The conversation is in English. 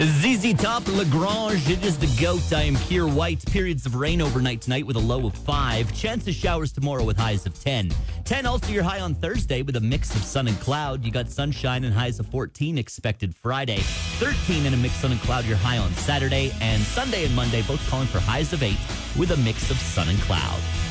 ZZ Top, Lagrange, it is the GOAT. I am Keir White. Periods of rain overnight tonight with a low of 5. Chance of showers tomorrow with highs of 10. 10 also your high on Thursday with a mix of sun and cloud. You got sunshine and highs of 14 expected Friday. 13 and a mix sun and cloud your high on Saturday. And Sunday and Monday both calling for highs of 8 with a mix of sun and cloud.